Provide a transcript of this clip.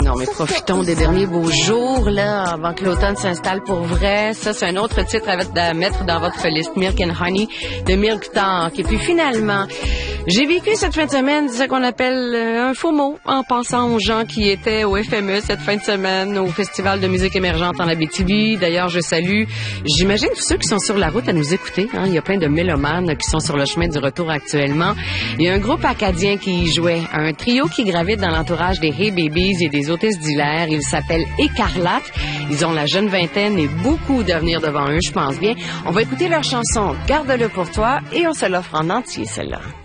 non, mais profitons des derniers beaux jours, là, avant que l'automne s'installe pour vrai. Ça, c'est un autre titre à mettre dans votre liste, Milk and Honey, de Milk Talk. Et puis finalement, j'ai vécu cette fin de semaine ce qu'on appelle un faux mot en pensant aux gens qui étaient au FME cette fin de semaine, au Festival de musique émergente en Abitibi. D'ailleurs, je salue, j'imagine tous ceux qui sont sur la route à nous écouter. Hein. Il y a plein de mélomanes qui sont sur le chemin du retour actuellement. Il y a un groupe acadien qui y jouait, un trio qui gravite dans l'entourage des Hey Babies et des hôtesses d'hilaire. Ils s'appellent Écarlate. Ils ont la jeune vingtaine et beaucoup d'avenir devant eux, je pense bien. On va écouter leur chanson « Garde-le pour toi » et on se l'offre en entier, celle-là.